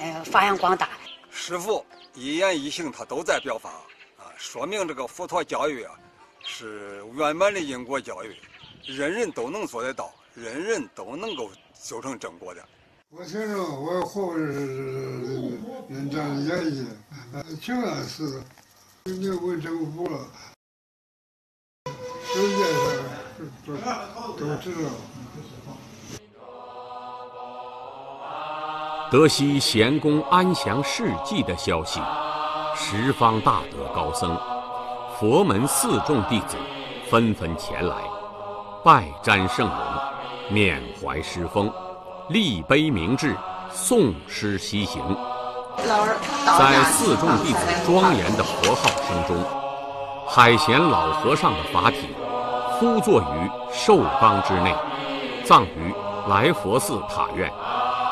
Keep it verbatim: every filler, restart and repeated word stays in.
呃发扬光大。 师父一言一行他都在表达啊，说明这个佛陀教育啊是圆满的因果教育，人人都能做得到，人人都能够修成正果的。 我听着我活着人这样演绎，挺难死的，你问政府了，世界上都都知道。 得悉贤公安详事迹的消息，十方大德高僧、佛门四众弟子纷纷前来，拜瞻圣容，缅怀师风，立碑明志，诵诗西行。在四众弟子庄严的佛号声中，海贤老和尚的法体敷坐于寿冈之内，葬于来佛寺塔院。